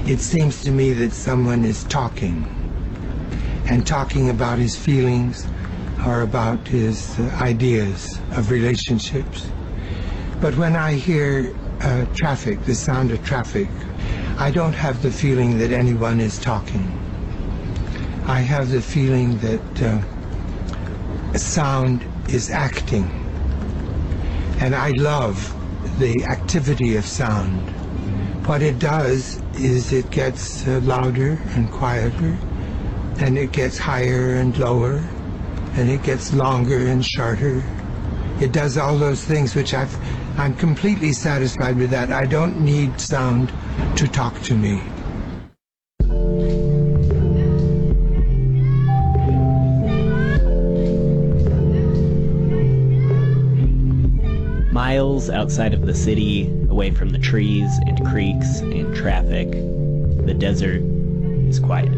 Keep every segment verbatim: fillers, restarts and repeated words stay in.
it seems to me that someone is talking, and talking about his feelings or about his uh, ideas of relationships. But when I hear uh, traffic, the sound of traffic, I don't have the feeling that anyone is talking. I have the feeling that uh, sound is acting. And I love the activity of sound. What it does is it gets uh, louder and quieter, and it gets higher and lower, and it gets longer and shorter. It does all those things which I've, I'm completely satisfied with that. I don't need sound to talk to me. Miles outside of the city, away from the trees and creeks and traffic, the desert is quiet.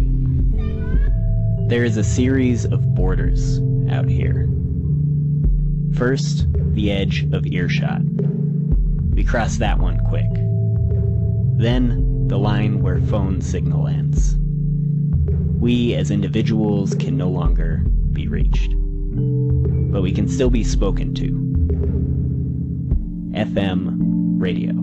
There is a series of borders out here. First, the edge of earshot. We cross that one quick. Then, the line where phone signal ends. We as individuals can no longer be reached. But we can still be spoken to. F M radio.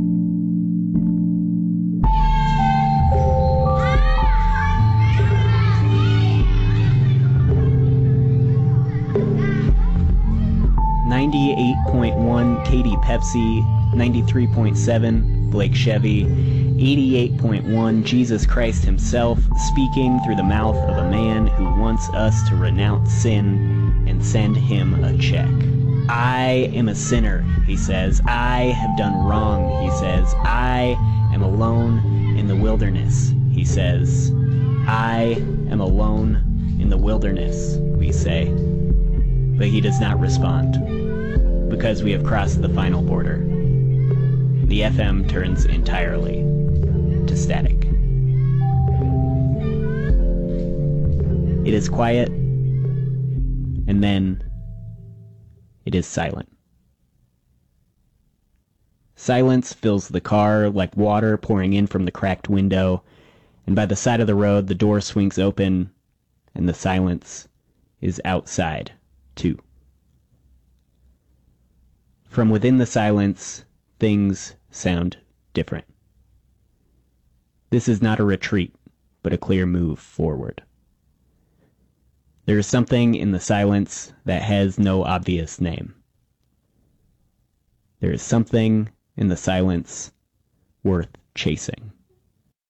ninety-eight point one Katy Pepsi, ninety-three point seven Blake Chevy, eighty-eight point one Jesus Christ himself speaking through the mouth of a man who wants us to renounce sin and send him a check. I am a sinner, he says. I have done wrong, he says. I am alone in the wilderness, he says. I am alone in the wilderness, we say. But he does not respond, because we have crossed the final border. The F M turns entirely to static. It is quiet, and then it is silent. Silence fills the car like water pouring in from the cracked window, and by the side of the road the door swings open, and the silence is outside, too. From within the silence, things sound different. This is not a retreat, but a clear move forward. There is something in the silence that has no obvious name. There is something in the silence worth chasing.